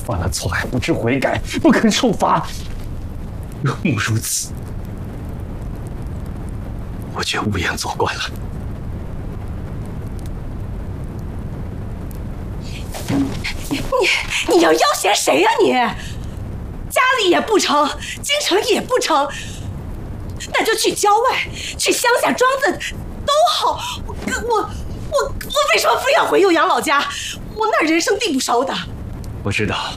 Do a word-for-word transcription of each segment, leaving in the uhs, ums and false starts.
犯了错还不知悔改，不肯受罚，若木如此，我绝无颜做官了。 你你要要挟谁呀、啊、你？家里也不成，京城也不成，那就去郊外，去乡下庄子都好。我我我我为什么非要回幼阳老家？我那人生地不熟的。 我知道，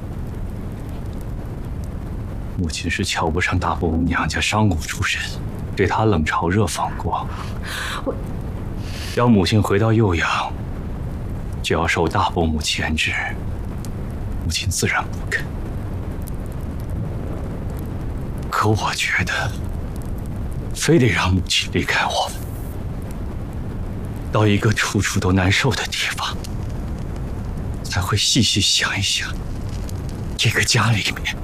母亲是瞧不上大伯母娘家商贾出身，对她冷嘲热讽过。我要母亲回到幼阳，就要受大伯母牵制，母亲自然不肯。可我觉得，非得让母亲离开我们，到一个处处都难受的地方，才会细细想一想，这个家里面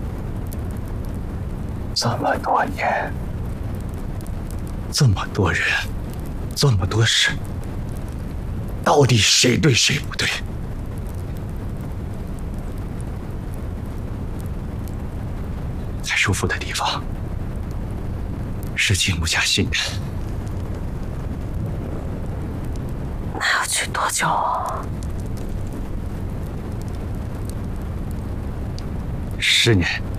这么多年，这么多人，这么多事，到底谁对谁不对？最舒服的地方是进母家心人。 那要去多久啊？ 十年。